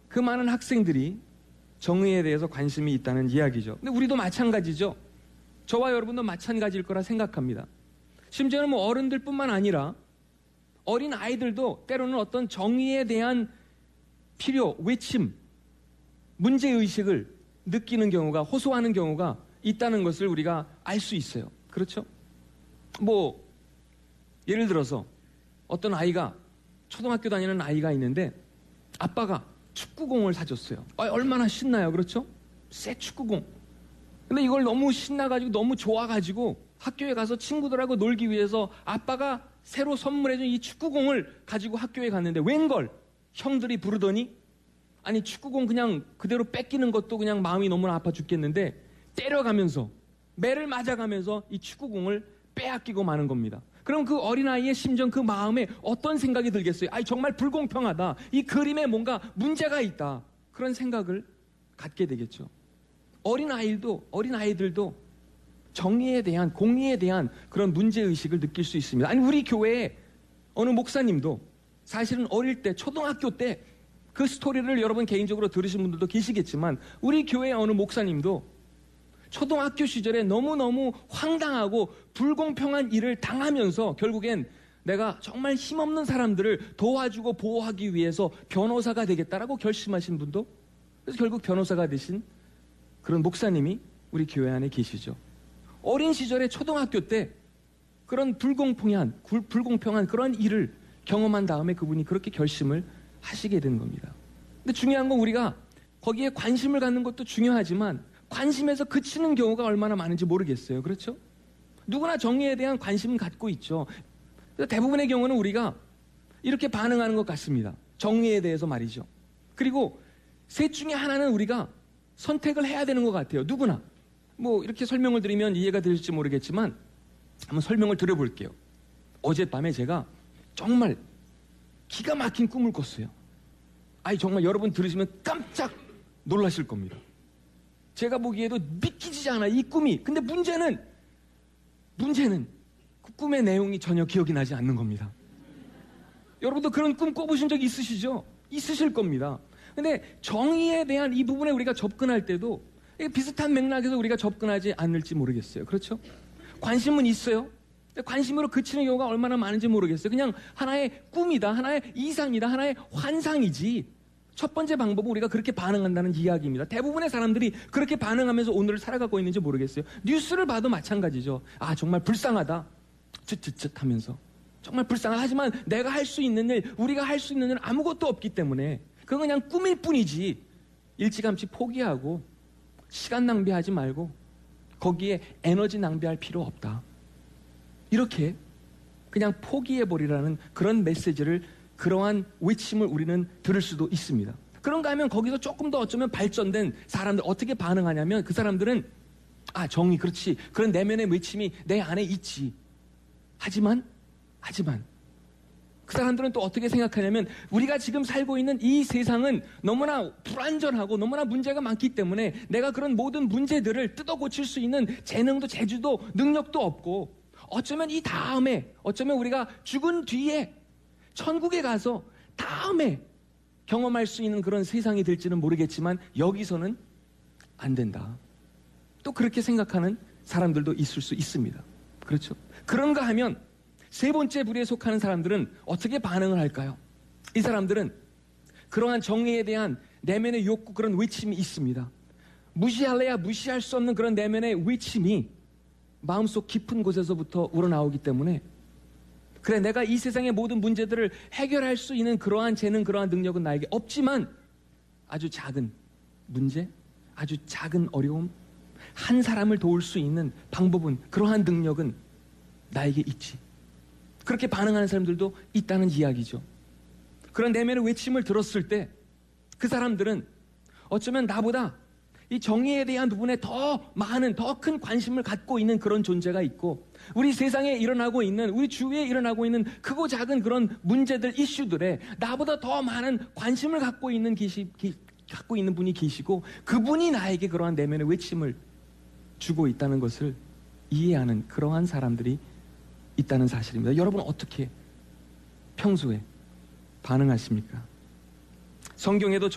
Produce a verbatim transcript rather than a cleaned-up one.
그 많은 학생들이 정의에 대해서 관심이 있다는 이야기죠. 근데 우리도 마찬가지죠. 저와 여러분도 마찬가지일 거라 생각합니다. 심지어는 뭐 어른들뿐만 아니라 어린 아이들도 때로는 어떤 정의에 대한 필요, 외침, 문제의식을 느끼는 경우가, 호소하는 경우가 있다는 것을 우리가 알 수 있어요. 그렇죠? 뭐 예를 들어서 어떤 아이가, 초등학교 다니는 아이가 있는데 아빠가 축구공을 사줬어요. 아, 얼마나 신나요. 그렇죠? 새 축구공. 근데 이걸 너무 신나가지고 너무 좋아가지고 학교에 가서 친구들하고 놀기 위해서 아빠가 새로 선물해준 이 축구공을 가지고 학교에 갔는데 웬걸 형들이 부르더니, 아니 축구공 그냥 그대로 뺏기는 것도 그냥 마음이 너무나 아파 죽겠는데 때려가면서, 매를 맞아가면서 이 축구공을 빼앗기고 마는 겁니다. 그럼 그 어린아이의 심정, 그 마음에 어떤 생각이 들겠어요? 아이, 정말 불공평하다. 이 그림에 뭔가 문제가 있다. 그런 생각을 갖게 되겠죠. 어린아이도, 어린아이들도 정의에 대한, 공의에 대한 그런 문제의식을 느낄 수 있습니다. 아니, 우리 교회에 어느 목사님도 사실은 어릴 때, 초등학교 때 그 스토리를 여러분 개인적으로 들으신 분들도 계시겠지만, 우리 교회의 어느 목사님도 초등학교 시절에 너무너무 황당하고 불공평한 일을 당하면서 결국엔 내가 정말 힘없는 사람들을 도와주고 보호하기 위해서 변호사가 되겠다라고 결심하신 분도, 그래서 결국 변호사가 되신 그런 목사님이 우리 교회 안에 계시죠. 어린 시절에 초등학교 때 그런 불공평한, 불공평한 그런 일을 경험한 다음에 그분이 그렇게 결심을 하시게 된 겁니다. 근데 중요한 건 우리가 거기에 관심을 갖는 것도 중요하지만 관심에서 그치는 경우가 얼마나 많은지 모르겠어요. 그렇죠? 누구나 정의에 대한 관심은 갖고 있죠. 그래서 대부분의 경우는 우리가 이렇게 반응하는 것 같습니다. 정의에 대해서 말이죠. 그리고 셋 중에 하나는 우리가 선택을 해야 되는 것 같아요. 누구나. 뭐 이렇게 설명을 드리면 이해가 되실지 모르겠지만 한번 설명을 드려볼게요. 어젯밤에 제가 정말 기가 막힌 꿈을 꿨어요. 아니 정말 여러분 들으시면 깜짝 놀라실 겁니다. 제가 보기에도 믿기지 않아, 이 꿈이. 근데 문제는 문제는 그 꿈의 내용이 전혀 기억이 나지 않는 겁니다. 여러분도 그런 꿈 꿔보신 적 있으시죠? 있으실 겁니다. 근데 정의에 대한 이 부분에 우리가 접근할 때도 비슷한 맥락에서 우리가 접근하지 않을지 모르겠어요. 그렇죠? 관심은 있어요. 관심으로 그치는 경우가 얼마나 많은지 모르겠어요. 그냥 하나의 꿈이다, 하나의 이상이다, 하나의 환상이지. 첫 번째 방법은 우리가 그렇게 반응한다는 이야기입니다. 대부분의 사람들이 그렇게 반응하면서 오늘을 살아가고 있는지 모르겠어요. 뉴스를 봐도 마찬가지죠. 아, 정말 불쌍하다. 쯧쯧쯧 하면서. 정말 불쌍하다. 하지만 내가 할 수 있는 일, 우리가 할 수 있는 일 아무것도 없기 때문에 그건 그냥 꿈일 뿐이지. 일찌감치 포기하고 시간 낭비하지 말고 거기에 에너지 낭비할 필요 없다. 이렇게 그냥 포기해버리라는 그런 메시지를, 그러한 외침을 우리는 들을 수도 있습니다. 그런가 하면 거기서 조금 더 어쩌면 발전된 사람들 어떻게 반응하냐면, 그 사람들은 아, 정의, 그렇지, 그런 내면의 외침이 내 안에 있지. 하지만 하지만 그 사람들은 또 어떻게 생각하냐면, 우리가 지금 살고 있는 이 세상은 너무나 불완전하고 너무나 문제가 많기 때문에 내가 그런 모든 문제들을 뜯어 고칠 수 있는 재능도 재주도 능력도 없고, 어쩌면 이 다음에, 어쩌면 우리가 죽은 뒤에 천국에 가서 다음에 경험할 수 있는 그런 세상이 될지는 모르겠지만 여기서는 안 된다. 또 그렇게 생각하는 사람들도 있을 수 있습니다. 그렇죠? 그런가 하면 세 번째 부류에 속하는 사람들은 어떻게 반응을 할까요? 이 사람들은 그러한 정의에 대한 내면의 욕구, 그런 외침이 있습니다. 무시할래야 무시할 수 없는 그런 내면의 외침이 마음속 깊은 곳에서부터 우러나오기 때문에, 그래, 내가 이 세상의 모든 문제들을 해결할 수 있는 그러한 재능, 그러한 능력은 나에게 없지만 아주 작은 문제, 아주 작은 어려움, 한 사람을 도울 수 있는 방법은, 그러한 능력은 나에게 있지. 그렇게 반응하는 사람들도 있다는 이야기죠. 그런 내면의 외침을 들었을 때 그 사람들은 어쩌면 나보다 이 정의에 대한 부분에 더 많은, 더 큰 관심을 갖고 있는 그런 존재가 있고, 우리 세상에 일어나고 있는, 우리 주위에 일어나고 있는 크고 작은 그런 문제들, 이슈들에 나보다 더 많은 관심을 갖고 있는 계시, 기, 갖고 있는 분이 계시고, 그분이 나에게 그러한 내면의 외침을 주고 있다는 것을 이해하는 그러한 사람들이 있다는 사실입니다. 여러분 어떻게 평소에 반응하십니까? 성경에도